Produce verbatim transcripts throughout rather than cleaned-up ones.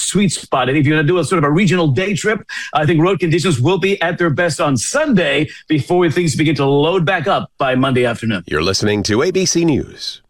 sweet spot. And if you're going to do a sort of a regional day trip, I think road conditions will be at their best on Sunday before things begin to load back up by Monday afternoon. You're listening to A B C News.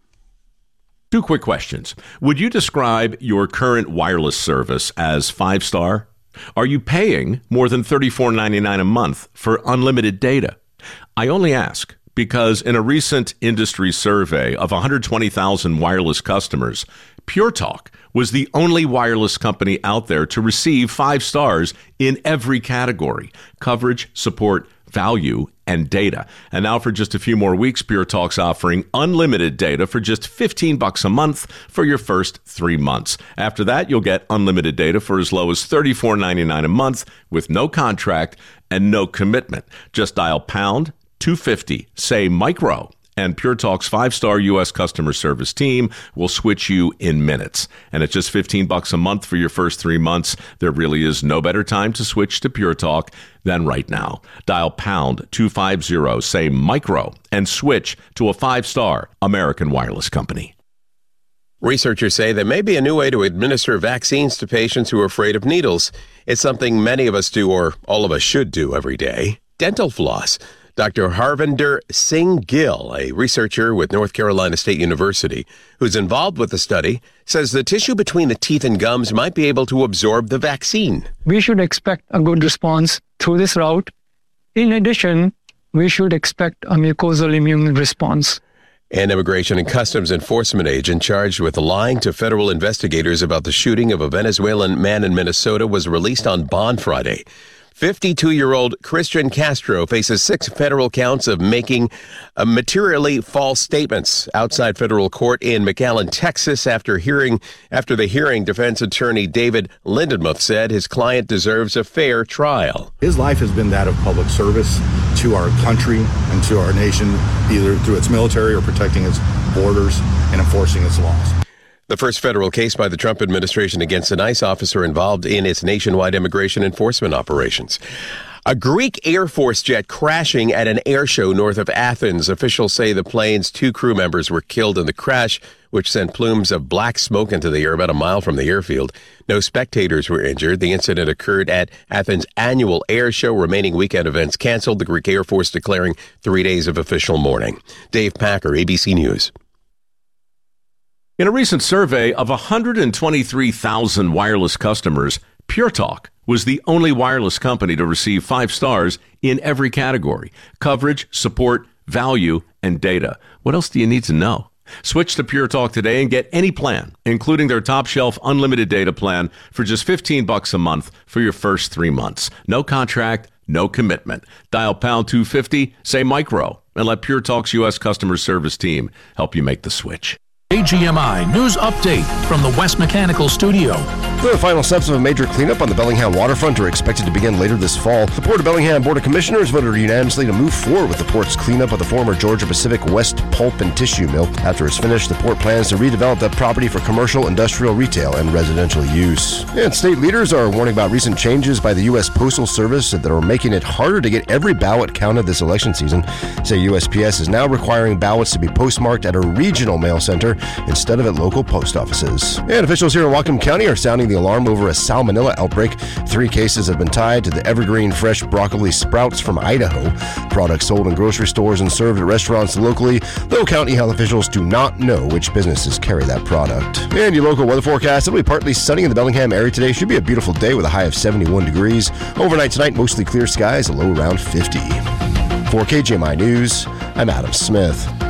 Two quick questions. Would you describe your current wireless service as five-star? Are you paying more than thirty-four ninety-nine a month for unlimited data? I only ask because in a recent industry survey of one hundred twenty thousand wireless customers, Pure Talk was the only wireless company out there to receive five stars in every category: coverage, support, value, and data. And now for just a few more weeks, Pure Talk's offering unlimited data for just fifteen bucks a month for your first three months. After that, you'll get unlimited data for as low as thirty-four ninety-nine a month with no contract and no commitment. Just dial pound two fifty, say micro, and Pure Talk's five-star U S customer service team will switch you in minutes. And at just fifteen bucks a month for your first three months, there really is no better time to switch to Pure Talk than right now. Dial pound two fifty, say micro, and switch to a five-star American wireless company. Researchers say there may be a new way to administer vaccines to patients who are afraid of needles. It's something many of us do, or all of us should do every day. Dental floss. Doctor Harvinder Singh Gill, a researcher with North Carolina State University, who's involved with the study, says the tissue between the teeth and gums might be able to absorb the vaccine. We should expect a good response through this route. In addition, we should expect a mucosal immune response. An Immigration and Customs Enforcement agent charged with lying to federal investigators about the shooting of a Venezuelan man in Minnesota was released on bond Friday. fifty-two-year-old Christian Castro faces six federal counts of making uh, materially false statements outside federal court in McAllen, Texas. After hearing, after the hearing, defense attorney David Lindenmuth said his client deserves a fair trial. His life has been that of public service to our country and to our nation, either through its military or protecting its borders and enforcing its laws. The first federal case by the Trump administration against an ICE officer involved in its nationwide immigration enforcement operations. A Greek Air Force jet crashing at an air show north of Athens. Officials say the plane's two crew members were killed in the crash, which sent plumes of black smoke into the air about a mile from the airfield. No spectators were injured. The incident occurred at Athens' annual air show. Remaining weekend events canceled, the Greek Air Force declaring three days of official mourning. Dave Packer, A B C News. In a recent survey of one hundred twenty-three thousand wireless customers, Pure Talk was the only wireless company to receive five stars in every category: coverage, support, value, and data. What else do you need to know? Switch to Pure Talk today and get any plan, including their top shelf unlimited data plan, for just fifteen bucks a month for your first three months. No contract, no commitment. Dial pound two fifty, say micro, and let Pure Talk's U S customer service team help you make the switch. A G M I News Update from the West Mechanical Studio. The final steps of a major cleanup on the Bellingham waterfront are expected to begin later this fall. The Port of Bellingham Board of Commissioners voted unanimously to move forward with the port's cleanup of the former Georgia Pacific West Pulp and Tissue Mill. After it's finished, the port plans to redevelop that property for commercial, industrial, retail, and residential use. And state leaders are warning about recent changes by the U S Postal Service that are making it harder to get every ballot counted this election season. Say U S P S is now requiring ballots to be postmarked at a regional mail center instead of at local post offices. And officials here in Whatcom County are sounding the alarm over a salmonella outbreak. Three cases have been tied to the Evergreen Fresh Broccoli Sprouts from Idaho. Products sold in grocery stores and served at restaurants locally, though county health officials do not know which businesses carry that product. And your local weather forecast: it'll be partly sunny in the Bellingham area today. Should be a beautiful day with a high of seventy-one degrees. Overnight tonight, mostly clear skies, a low around fifty. For K G M I News, I'm Adam Smith.